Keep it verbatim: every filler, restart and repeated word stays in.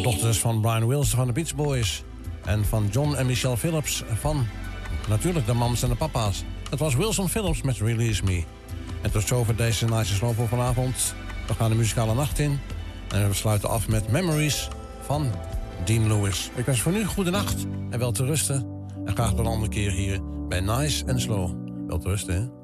dochters van Brian Wilson van de Beach Boys. En van John en Michelle Phillips van natuurlijk de mams en de papa's. Het was Wilson Phillips met Release Me. En tot zover deze Nice Slow voor vanavond. We gaan de muzikale nacht in. En we sluiten af met Memories van Dean Lewis. Ik wens voor nu goede nacht en wel te rusten. En graag tot een andere keer hier bij Nice and Slow. Wel te rusten, hè?